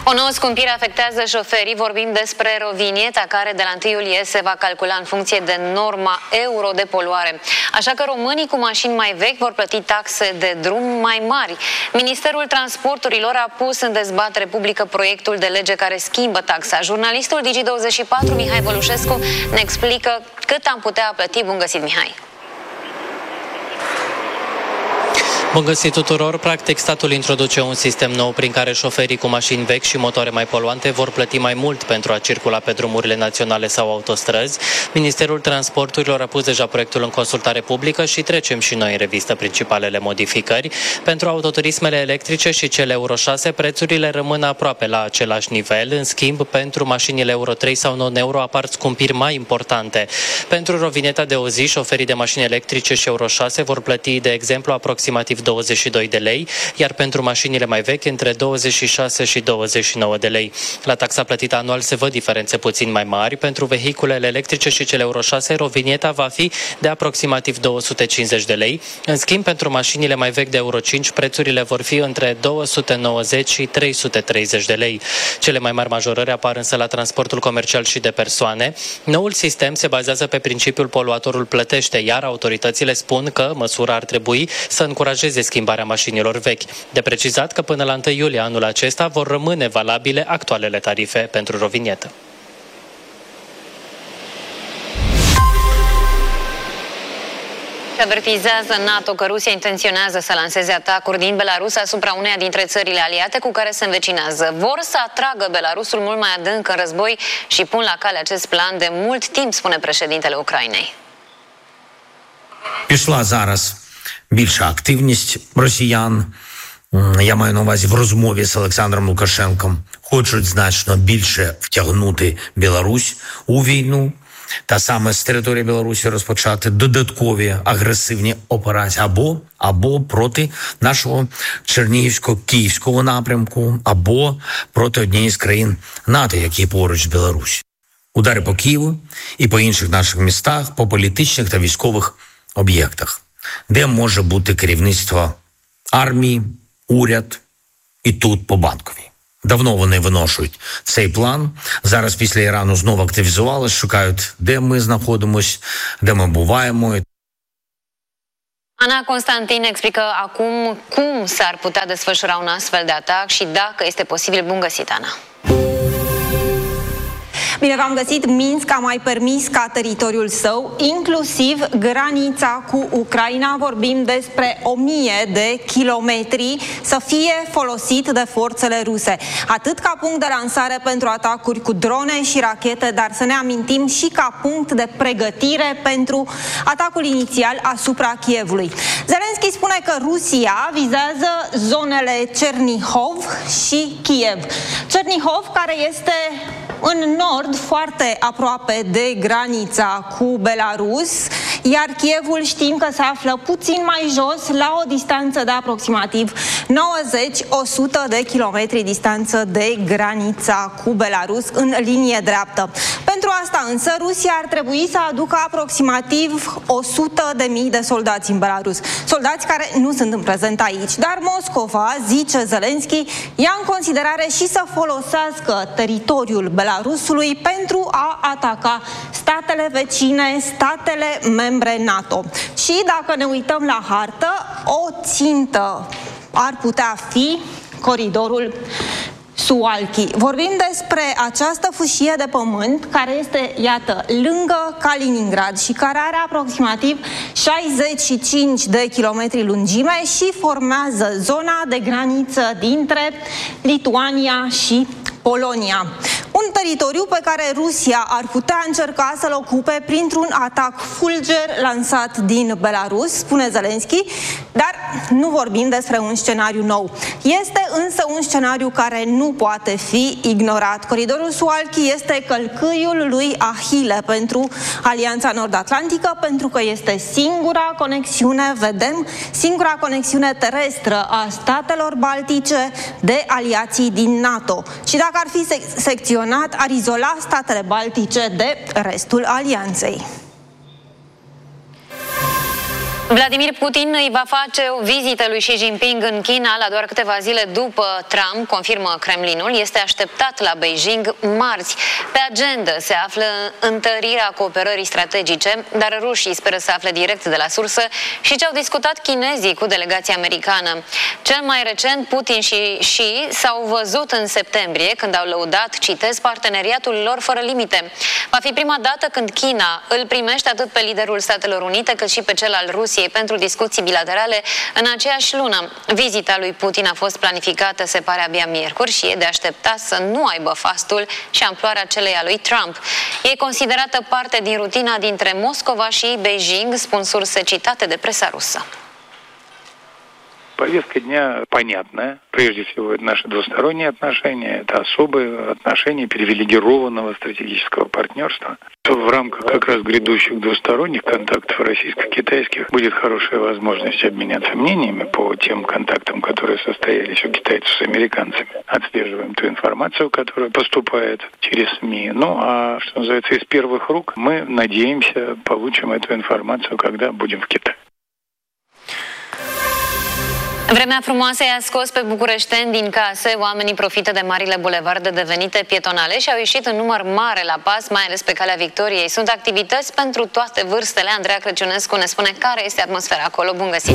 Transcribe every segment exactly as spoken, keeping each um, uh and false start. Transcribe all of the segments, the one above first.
O nouă scumpire afectează șoferii. Vorbim despre Eurovinieta, care de la întâi iulie se va calcula în funcție de norma euro de poluare. Așa că românii cu mașini mai vechi vor plăti taxe de drum mai mari. Ministerul Transporturilor a pus în dezbatere publică proiectul de lege care schimbă taxa. Jurnalistul Digi douăzeci și patru, Mihai Vălușescu, ne explică cât am putea plăti. Bun găsit, Mihai! Bun găsit tuturor! Practic, statul introduce un sistem nou prin care șoferii cu mașini vechi și motoare mai poluante vor plăti mai mult pentru a circula pe drumurile naționale sau autostrăzi. Ministerul Transporturilor a pus deja proiectul în consultare publică și trecem și noi în revistă principalele modificări. Pentru autoturismele electrice și cele Euro șase, prețurile rămân aproape la același nivel. În schimb, pentru mașinile Euro trei sau non-euro apar scumpiri mai importante. Pentru Eurovinieta de o zi, șoferii de mașini electrice și Euro șase vor plăti, de exemplu, aproximativ douăzeci și doi de lei, iar pentru mașinile mai vechi între douăzeci și șase și douăzeci și nouă de lei. La taxa plătită anual se văd diferențe puțin mai mari. Pentru vehiculele electrice și cele Euro șase, Eurovinieta va fi de aproximativ două sute cincizeci de lei. În schimb, pentru mașinile mai vechi de Euro cinci, prețurile vor fi între două sute nouăzeci și trei sute treizeci de lei. Cele mai mari majorări apar însă la transportul comercial și de persoane. Noul sistem se bazează pe principiul poluatorul plătește, iar autoritățile spun că măsura ar trebui să încurajeze schimbarea mașinilor vechi. De precizat că până la întâi iulie anul acesta vor rămâne valabile actualele tarife pentru Eurovinietă. Avertizează NATO că Rusia intenționează să lanseze atacuri din Belarus asupra uneia dintre țările aliate cu care se învecinează. Vor să atragă Belarusul mult mai adânc în război și pun la cale acest plan de mult timp, spune președintele Ucrainei. Пішла зараз більша активність росіян, я маю на увазі в розмові з Олександром Лукашенком, хочуть значно більше втягнути Білорусь у війну, та саме з території Білорусі розпочати додаткові агресивні операції або, або проти нашого Чернігівсько-Київського напрямку, або проти однієї з країн НАТО, які поруч з Білорусі. Удари по Києву і по інших наших містах, по політичних та військових об'єктах, де може бути керівництво армії, уряд і тут по Банковій. Давно вони виношують цей план. Зараз після Ірану знову активізувалися, шукають, де ми знаходимось, де ми буваємо. Ana Constantin explică acum cum s-ar putea desfășura un astfel de atac și dacă este posibil. Bun găsit, Ana! Bine v-am găsit. Minsk a mai permis ca teritoriul său, inclusiv granița cu Ucraina, vorbim despre o mie de kilometri, să fie folosit de forțele ruse. Atât ca punct de lansare pentru atacuri cu drone și rachete, dar să ne amintim și ca punct de pregătire pentru atacul inițial asupra Kievului. Zelenski spune că Rusia vizează zonele Chernihov și Kiev. Chernihov, care este în nord, foarte aproape de granița cu Belarus, iar Kievul știm că se află puțin mai jos, la o distanță de aproximativ nouăzeci la o sută de kilometri distanță de granița cu Belarus în linie dreaptă. Pentru asta însă Rusia ar trebui să aducă aproximativ o sută de mii de soldați în Belarus. Soldați care nu sunt în prezent aici, dar Moscova, zice Zelenski, ia în considerare și să folosească teritoriul Belarusului pentru a ataca statele vecine, statele membre NATO. Și dacă ne uităm la hartă, o țintă ar putea fi coridorul Suwalki. Vorbim despre această fâșie de pământ care este, iată, lângă Kaliningrad și care are aproximativ șaizeci și cinci de kilometri lungime și formează zona de graniță dintre Lituania și Polonia. Un teritoriu pe care Rusia ar putea încerca să-l ocupe printr-un atac fulger lansat din Belarus, spune Zelenski, dar nu vorbim despre un scenariu nou. Este însă un scenariu care nu poate fi ignorat. Coridorul Suwalki este călcâiul lui Ahile pentru Alianța Nord-Atlantică, pentru că este singura conexiune, vedem, singura conexiune terestră a statelor baltice de aliații din NATO. Și dacă ar fi sec- secționat, ar izola statele baltice de restul alianței. Vladimir Putin îi va face o vizită lui Xi Jinping în China la doar câteva zile după Trump, confirmă Kremlinul. Este așteptat la Beijing marți. Pe agenda se află întărirea cooperării strategice, dar rușii speră să afle direct de la sursă și ce au discutat chinezii cu delegația americană. Cel mai recent, Putin și Xi s-au văzut în septembrie, când au lăudat, citez, parteneriatul lor fără limite. Va fi prima dată când China îl primește atât pe liderul Statelor Unite cât și pe cel al Rusiei pentru discuții bilaterale în aceeași lună. Vizita lui Putin a fost planificată, se pare, abia miercuri și e de așteptat să nu aibă fastul și amploarea celei a lui Trump. E considerată parte din rutina dintre Moscova și Beijing, spun surse citate de presa rusă. Повестка дня понятная. Прежде всего, это наши двусторонние отношения, это особые отношения привилегированного стратегического партнерства. В рамках как раз грядущих двусторонних контактов российско-китайских будет хорошая возможность обменяться мнениями по тем контактам, которые состоялись у китайцев с американцами. Отслеживаем ту информацию, которая поступает через СМИ. Ну, а что называется, из первых рук мы, надеемся, получим эту информацию, когда будем в Китае. Vremea frumoasă i-a scos pe bucureșteni din case. Oamenii profită de marile bulevarde devenite pietonale și au ieșit în număr mare la pas, mai ales pe Calea Victoriei. Sunt activități pentru toate vârstele. Andreea Crăciunescu ne spune care este atmosfera acolo. Bun găsit!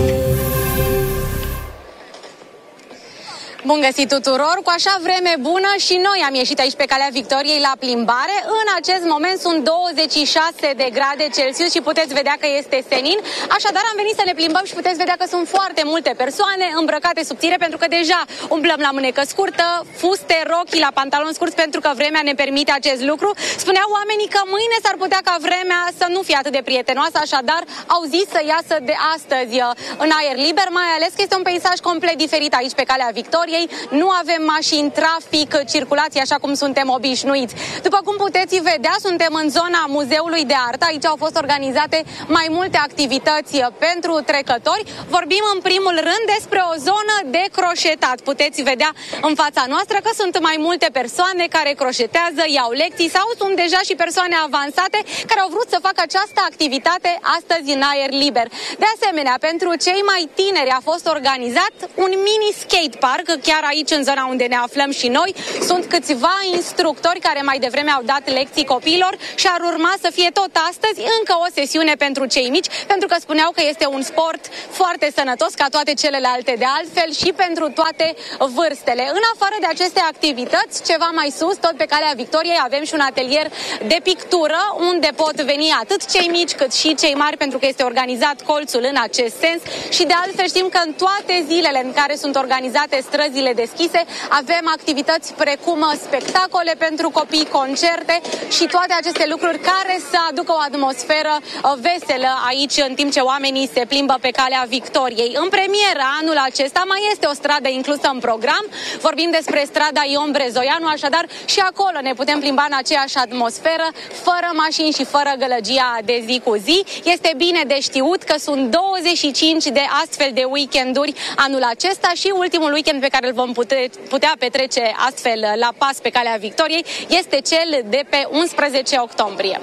Bun găsit tuturor! Cu așa vreme bună și noi am ieșit aici pe Calea Victoriei la plimbare. În acest moment sunt douăzeci și șase de grade Celsius și puteți vedea că este senin. Așadar am venit să ne plimbăm și puteți vedea că sunt foarte multe persoane îmbrăcate subțire, pentru că deja umblăm la mânecă scurtă, fuste, rochii, la pantaloni scurți, pentru că vremea ne permite acest lucru. Spuneau oamenii că mâine s-ar putea ca vremea să nu fie atât de prietenoasă, așadar au zis să iasă de astăzi în aer liber, mai ales că este un peisaj complet diferit aici pe Calea Victoriei. Nu avem mașini, trafic, circulație așa cum suntem obișnuiți. După cum puteți vedea, suntem în zona Muzeului de Artă. Aici au fost organizate mai multe activități pentru trecători. Vorbim în primul rând despre o zonă de croșetat. Puteți vedea în fața noastră că sunt mai multe persoane care croșetează, iau lecții sau sunt deja și persoane avansate care au vrut să facă această activitate astăzi în aer liber. De asemenea, pentru cei mai tineri a fost organizat un mini skatepark chiar aici în zona unde ne aflăm și noi. Sunt câțiva instructori care mai devreme au dat lecții copiilor și ar urma să fie tot astăzi încă o sesiune pentru cei mici, pentru că spuneau că este un sport foarte sănătos ca toate celelalte de altfel și pentru toate vârstele. În afară de aceste activități, ceva mai sus, tot pe Calea Victoriei, avem și un atelier de pictură unde pot veni atât cei mici cât și cei mari, pentru că este organizat colțul în acest sens și de altfel știm că în toate zilele în care sunt organizate străzi deschise, avem activități precum spectacole pentru copii, concerte și toate aceste lucruri care să aducă o atmosferă veselă aici în timp ce oamenii se plimbă pe Calea Victoriei. În premieră anul acesta mai este o stradă inclusă în program. Vorbim despre strada Ion Brezoianu, așadar și acolo ne putem plimba în aceeași atmosferă, fără mașini și fără gălăgia de zi cu zi. Este bine de știut că sunt douăzeci și cinci de astfel de weekenduri anul acesta și ultimul weekend pe care îl vom pute, putea petrece astfel la pas pe Calea Victoriei este cel de pe unsprezece octombrie.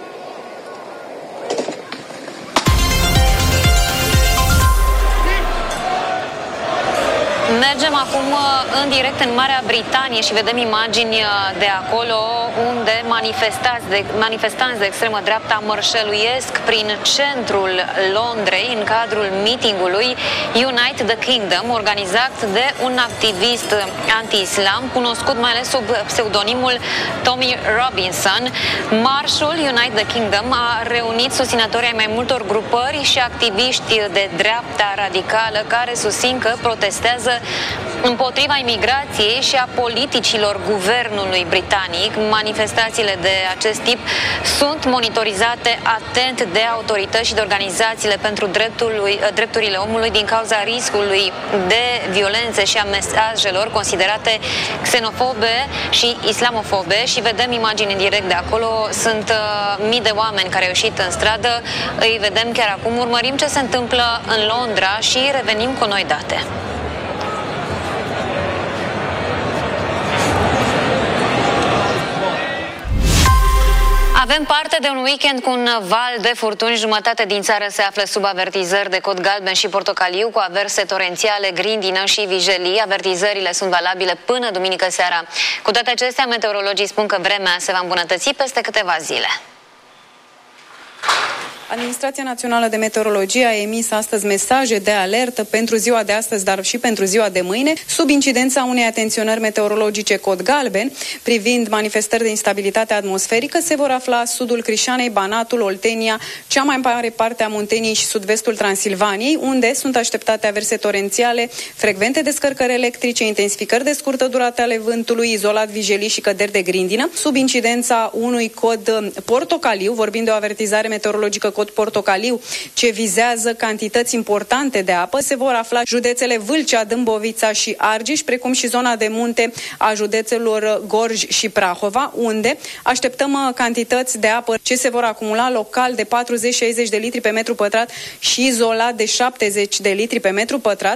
Mergem acum în direct în Marea Britanie și vedem imagini de acolo unde manifestați de, manifestanți de extremă dreapta mărșăluiesc prin centrul Londrei în cadrul meetingului Unite the Kingdom, organizat de un activist anti-islam cunoscut mai ales sub pseudonimul Tommy Robinson. Marșul Unite the Kingdom a reunit susținători ai mai multor grupări și activiști de dreapta radicală care susțin că protestează împotriva imigrației și a politicilor guvernului britanic. Manifestațiile de acest tip sunt monitorizate atent de autorități și de organizațiile pentru drepturile omului din cauza riscului de violențe și a mesajelor considerate xenofobe și islamofobe. Și vedem imagini în direct de acolo. Sunt uh, mii de oameni care au ieșit în stradă. Îi vedem chiar acum. Urmărim ce se întâmplă în Londra și revenim cu noi date. Avem parte de un weekend cu un val de furtuni. Jumătate din țară se află sub avertizări de cod galben și portocaliu, cu averse torențiale, grindină și vijelii. Avertizările sunt valabile până duminică seara. Cu toate acestea, meteorologii spun că vremea se va îmbunătăți peste câteva zile. Administrația Națională de Meteorologie a emis astăzi mesaje de alertă pentru ziua de astăzi, dar și pentru ziua de mâine, sub incidența unei atenționări meteorologice cod galben, privind manifestări de instabilitate atmosferică. Se vor afla sudul Crișanei, Banatul, Oltenia, cea mai mare parte a Munteniei și sud-vestul Transilvaniei, unde sunt așteptate averse torențiale, frecvente descărcări electrice, intensificări de scurtă durată ale vântului, izolat vijelii și căderi de grindină. Sub incidența unui cod portocaliu, vorbind de o avertizare meteorologică cod portocaliu, ce vizează cantități importante de apă, se vor afla județele Vâlcea, Dâmbovița și Argeș, precum și zona de munte a județelor Gorj și Prahova, unde așteptăm cantități de apă ce se vor acumula local de patruzeci șaizeci de litri pe metru pătrat și izolat de șaptezeci de litri pe metru pătrat.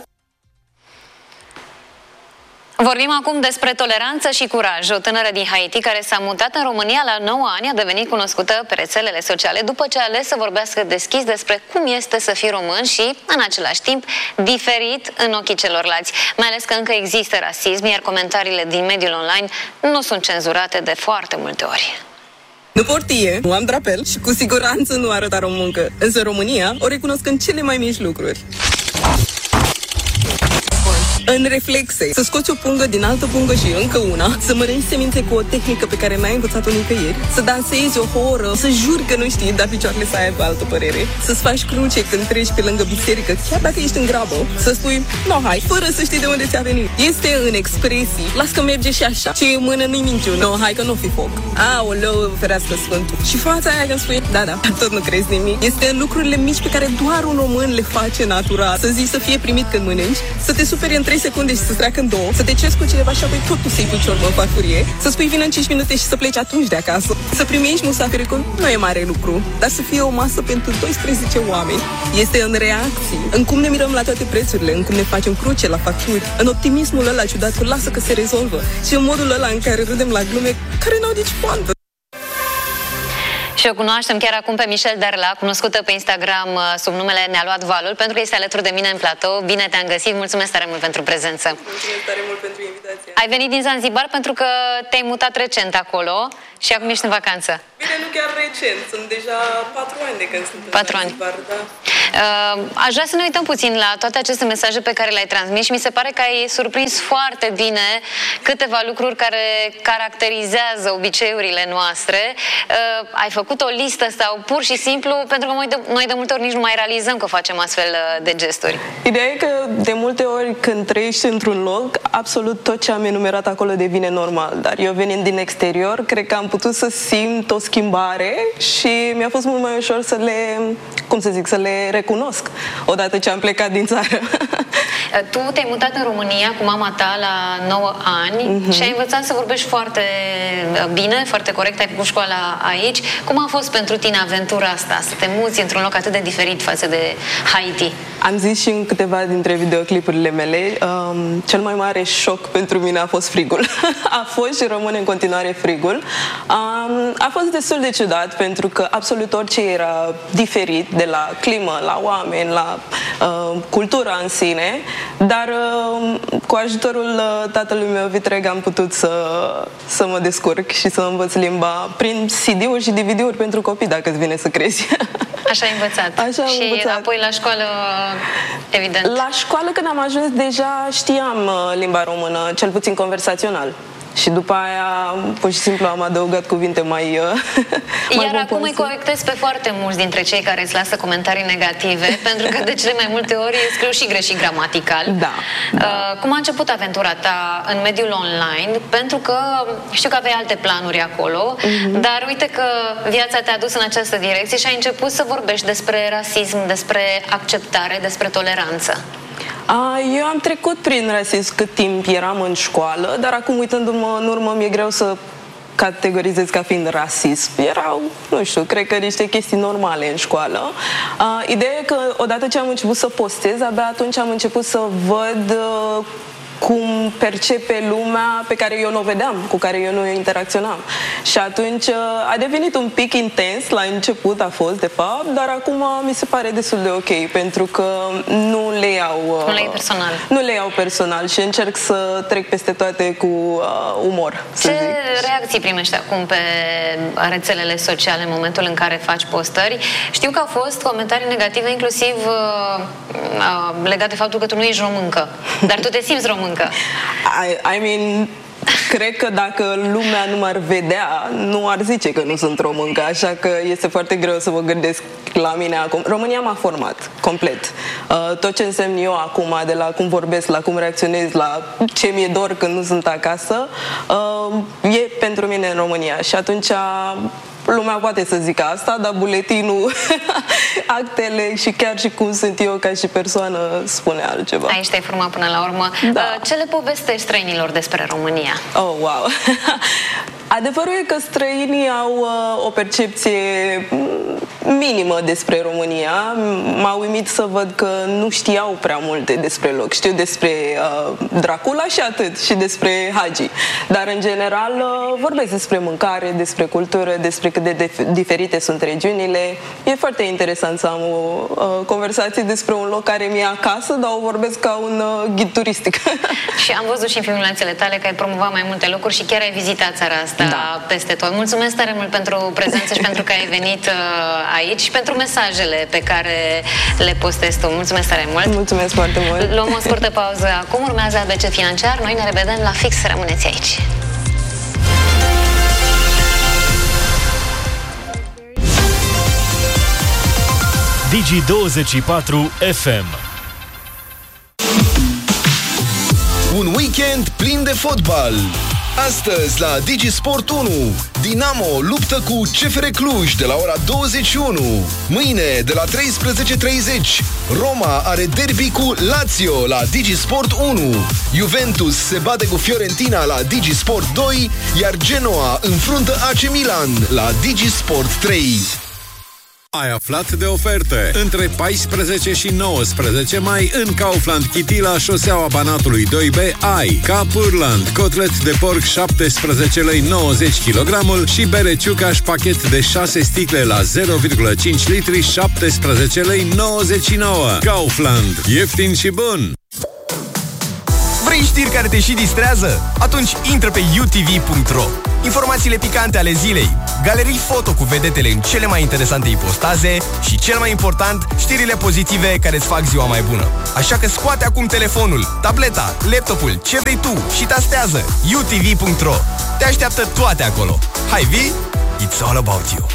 Vorbim acum despre toleranță și curaj. O tânără din Haiti care s-a mutat în România la nouă ani a devenit cunoscută pe rețelele sociale după ce a ales să vorbească deschis despre cum este să fii român și, în același timp, diferit în ochii celorlalți. Mai ales că încă există rasism, iar comentariile din mediul online nu sunt cenzurate de foarte multe ori. Nu portie, nu am drapel și cu siguranță nu arăt româncă. Însă România o recunosc în cele mai mici lucruri. În reflexe, să scoți o pungă din altă pungă și încă una, să mărești semințe cu o tehnică pe care n-ai învățat-o nicăieri, să dansezi o horă, să juri că nu știi, dar picioarele să aibă altă părere, să-ți faci cruce când treci pe lângă biserică, chiar dacă ești în grabă, să spui, no, hai, fără să știi de unde ți-a venit. Este în expresii, las că merge și așa, ce e în mână nu-i minciună, no, hai că nu fi foc. Aoleu, ferească Sfântul. Și fața aia când spui, da, da, tot nu crezi nimic. Este în lucrurile mici pe care doar un român le face natural. Să zici să fie primit când mănânci, să te superi în trei secunde și să treacă în două, să te ceri cu cineva și apoi tot tu să-i pui ciorbă în farfurie, să spui vină în cinci minute și să pleci atunci de acasă, să primești musafiri cu nu e mare lucru, dar să fie o masă pentru doisprezece oameni. Este în reacții, în cum ne mirăm la toate prețurile, în cum ne facem cruce la facturi, în optimismul ăla ciudat cu lasă că se rezolvă și în modul ăla în care râdem la glume care n-au nici poantă. Și o cunoaștem chiar acum pe Michelle Darla, cunoscută pe Instagram sub numele Ne-a luat valul, pentru că este alături de mine în platou. Bine te-am găsit, mulțumesc tare mult pentru prezență. Mulțumesc tare mult pentru invitație. Ai venit din Zanzibar pentru că te-ai mutat recent acolo și acum ești în vacanță. Bine, nu chiar recent, sunt deja patru ani de când sunt în patru Zanzibar, ani. Da. Uh, aș vrea să ne uităm puțin la toate aceste mesaje pe care le-ai transmis și mi se pare că ai surprins foarte bine câteva lucruri care caracterizează obiceiurile noastre. Uh, ai făcut o listă sau pur și simplu, pentru că noi de, noi de multe ori nici nu mai realizăm că facem astfel de gesturi? Ideea e că de multe ori când trăiești într-un loc, absolut tot ce am enumerat acolo devine normal. Dar eu venind din exterior, cred că am putut să simt o schimbare și mi-a fost mult mai ușor să le, cum să zic, să le recunosc odată ce am plecat din țară. Tu te-ai mutat în România cu mama ta la nouă ani uh-huh. și ai învățat să vorbești foarte bine, foarte corect, ai făcut școala aici. Cum a fost pentru tine aventura asta, să te muți într-un loc atât de diferit față de Haiti? Am zis și în câteva dintre videoclipurile mele, um, cel mai mare șoc pentru mine a fost frigul. A fost și rămâne în continuare frigul. Um, a fost destul de ciudat pentru că absolut orice era diferit, de la climă, la oameni, la uh, cultura în sine, dar uh, cu ajutorul uh, tatălui meu vitreg am putut să, să mă descurc și să învăț limba prin C D-uri și D V D-uri pentru copii, dacă îți vine să crezi. Așa ai învățat. Așa am și învățat. apoi la școală, evident. La școală, când am ajuns, deja știam uh, limba română, cel puțin conversațional. Și după aia, pur și simplu, am adăugat cuvinte mai uh, mai Iar acum îi corectez pe foarte mulți dintre cei care îți lasă comentarii negative, pentru că de cele mai multe ori scriu și greșit gramatical. Da, da. Uh, cum a început aventura ta în mediul online? Pentru că știu că aveai alte planuri acolo, uh-huh. dar uite că viața te-a dus în această direcție și ai început să vorbești despre rasism, despre acceptare, despre toleranță. Eu am trecut prin rasism cât timp eram în școală, dar acum, uitându-mă în urmă, mi-e greu să categorizez ca fiind rasism. Erau, nu știu, cred că niște chestii normale în școală. Ideea e că odată ce am început să postez, abia atunci am început să văd cum percepe lumea pe care eu nu o vedeam, cu care eu nu interacționam. Și atunci a devenit un pic intens, la început a fost, de fapt, dar acum mi se pare destul de ok, pentru că nu le iau... Nu le iau personal. Nu le iau personal și încerc să trec peste toate cu uh, umor. Ce reacții primești acum pe rețelele sociale în momentul în care faci postări? Știu că au fost comentarii negative, inclusiv uh, uh, legate de faptul că tu nu ești româncă, dar tu te simți româncă. I, I mean... Cred că dacă lumea nu m-ar vedea, nu ar zice că nu sunt româncă, așa că este foarte greu să mă gândesc la mine acum. România m-a format complet. Uh, tot ce însemn eu acum, de la cum vorbesc, la cum reacționez, la ce mi-e dor când nu sunt acasă, uh, e pentru mine în România. Și atunci lumea poate să zică asta, dar buletinul, actele și chiar și cum sunt eu ca și persoană spune altceva. Aici te-ai format până la urmă. Da. Ce le povestești străinilor despre România? Oh, wow! Adevărul e că străinii au uh, o percepție minimă despre România. M-a uimit să văd că nu știau prea multe despre loc. Știu despre uh, Dracula și atât, și despre Hagi. Dar, în general, uh, vorbesc despre mâncare, despre cultură, despre cât de diferite sunt regiunile. E foarte interesant să am o uh, conversație despre un loc care mi-e acasă, dar o vorbesc ca un uh, ghid turistic. Și am văzut și în filmulețele tale că ai promovat mai multe locuri și chiar ai vizitat țara asta. Da. Peste tot. Mulțumesc tare mult pentru prezență și pentru că ai venit uh, aici și pentru mesajele pe care le postezi tu. Mulțumesc tare mult! Mulțumesc foarte mult! Luăm o scurtă pauză acum, urmează A B C Financiar. Noi ne revedem la fix, rămâneți aici! Digi douăzeci și patru F M. Un weekend plin de fotbal. Astăzi la Digi Sport unu, Dinamo luptă cu C F R Cluj de la ora douăzeci și unu. Mâine de la treisprezece treizeci Roma are derby cu Lazio la Digi Sport unu. Juventus se bate cu Fiorentina la Digi Sport doi, iar Genoa înfruntă A C Milan la Digi Sport trei. Ai aflat de oferte. Între paisprezece și nouăsprezece mai în Kaufland Chitila, șoseaua Banatului doi B, ai Capurland, cotlet de porc șaptesprezece lei nouăzeci kilogramul și bere Ciucaș pachet de șase sticle la zero virgulă cinci litri șaptesprezece lei nouăzeci și nouă. Kaufland. Ieftin și bun! Vrei știri care te și distrează? Atunci intră pe U T V punct ro. Informațiile picante ale zilei, galerii foto cu vedetele în cele mai interesante ipostaze și, cel mai important, știrile pozitive care îți fac ziua mai bună. Așa că scoate acum telefonul, tableta, laptopul, ce vrei tu și tastează U T V punct ro. Te așteaptă toate acolo. Hai, vii? It's all about you.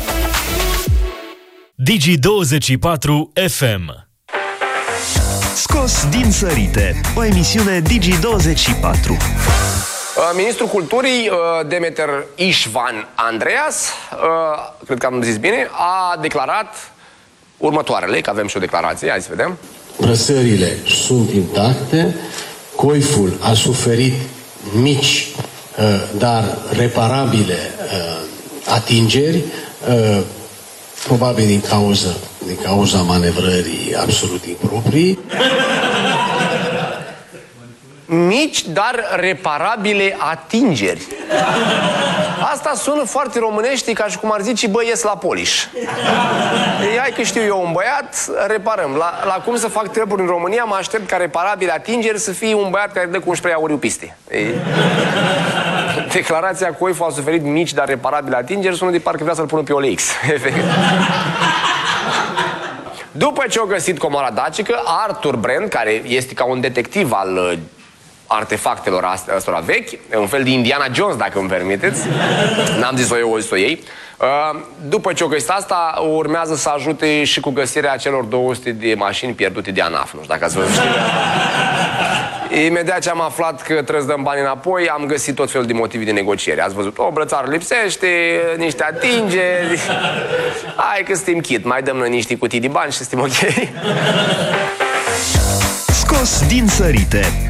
Digi douăzeci și patru F M. Scos din sărite, o emisiune Digi douăzeci și patru. Ministrul Culturii, Demeter Ișvan Andreas, cred că am zis bine, a declarat următoarele, că avem și o declarație, hai să vedem. Brăsările sunt intacte, coiful a suferit mici, dar reparabile atingeri, probabil din cauza, din cauza manevrării absolut improprii. Mici, dar reparabile atingeri. Asta sună foarte românește, ca și cum ar zice, bă, ies la poliș. Ei, hai că știu eu un băiat, reparăm. La, la cum să fac treburi în România, mă aștept ca reparabile atingeri să fie un băiat care dă cu un spray auriu piste. Ei, declarația coiful a suferit mici, dar reparabile atingeri sună de parcă vrea să-l pună pe O L X. După ce au găsit comora dacică, Arthur Brand, care este ca un detectiv al artefactelor astea vechi, un fel de Indiana Jones, dacă îmi permiteți. N-am zis-o eu, o zis-o ei. După ce o găsit asta, urmează să ajute și cu găsirea celor două sute de mașini pierdute de ANAF. Nu știu dacă ați văzut. Imediat ce am aflat că trebuie să dăm bani înapoi, am găsit tot felul de motive de negociere. Ați văzut, o brățară lipsește, niște atingeri. Hai că suntem chit, mai dăm noi niște cutii de bani și suntem ok. Scos din sărite,